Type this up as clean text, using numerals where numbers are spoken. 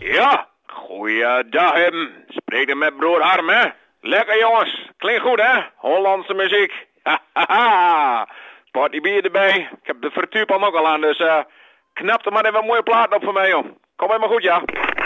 Ja, goeiedag hem. Spreek er met broer Harm, hè? Lekker jongens, klinkt goed hè? Hollandse muziek. Hahaha. Potje bier erbij. Ik heb de vertuurpan ook al aan, dus knap er maar even een mooie plaat op voor mij, joh. Kom helemaal goed, ja.